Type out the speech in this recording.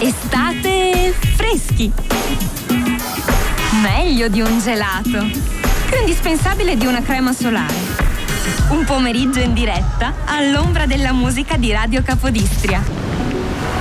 Estate freschi. Meglio di un gelato. Più indispensabile di una crema solare. Un pomeriggio in diretta all'ombra della musica di Radio Capodistria.